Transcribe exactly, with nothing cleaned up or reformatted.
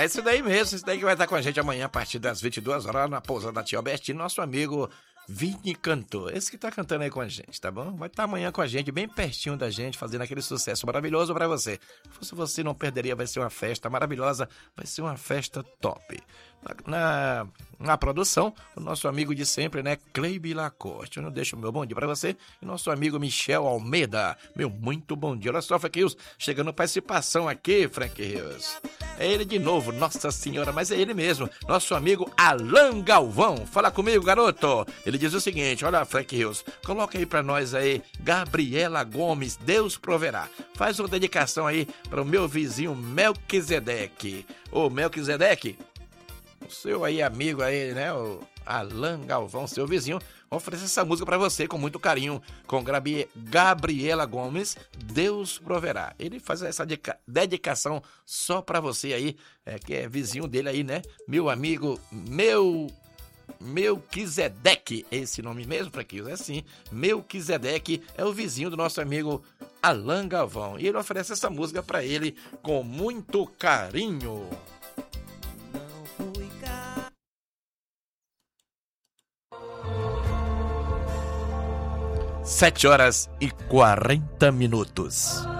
isso daí mesmo, isso daí que vai estar com a gente amanhã a partir das vinte e duas horas na pousada da Tia Albertino, nosso amigo Vini Cantor, esse que tá cantando aí com a gente, tá bom? Vai estar amanhã com a gente, bem pertinho da gente, fazendo aquele sucesso maravilhoso pra você. Se você não perderia, vai ser uma festa maravilhosa, vai ser uma festa top. Na, na produção, o nosso amigo de sempre, né, Cleibe Lacorte. Eu não deixo o meu bom dia pra você. E nosso amigo Michel Almeida. Meu muito bom dia. Olha só, Frank Rios, chegando participação aqui, Frank Rios. É ele de novo, nossa senhora, mas é ele mesmo. Nosso amigo Alan Galvão. Fala comigo, garoto. Ele diz o seguinte, olha, Frank Rios, coloca aí pra nós aí, Gabriela Gomes, Deus proverá. Faz uma dedicação aí para o meu vizinho Melquisedeque. Ô, Melquisedeque, o seu aí amigo aí, né, o Alan Galvão, seu vizinho, oferece essa música pra você com muito carinho, com Gabi- Gabriela Gomes, Deus proverá. Ele faz essa dedica- dedicação só pra você aí, é, que é vizinho dele aí, né, meu amigo, meu... Melquisedeque, esse nome mesmo, Franquinhos, é assim, Melquisedeque é o vizinho do nosso amigo Alan Galvão, e ele oferece essa música pra ele com muito carinho. Sete horas e quarenta minutos.